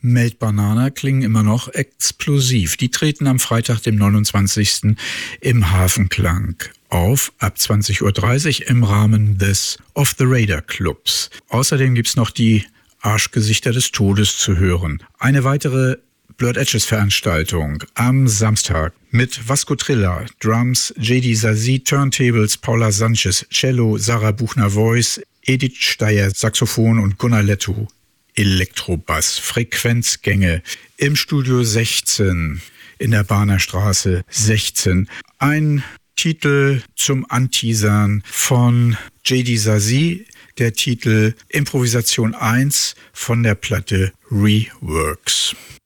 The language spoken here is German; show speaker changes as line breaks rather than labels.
Melt Banana klingen immer noch explosiv. Die treten am Freitag, dem 29. im Hafenklang auf, ab 20.30 Uhr im Rahmen des Off the Radar Clubs. Außerdem gibt's noch die Arschgesichter des Todes zu hören. Eine weitere Blurred Edges Veranstaltung am Samstag mit Vasco Trilla, Drums, JD Sazi, Turntables, Paula Sanchez, Cello, Sarah Buchner Voice, Edith Steyer, Saxophon und Gunnar Letto, Elektrobass, Frequenzgänge im Studio 16 in der Bahner Straße 16. Ein Titel zum Anteasern von JD Sazi, der Titel Improvisation 1 von der Platte Reworks.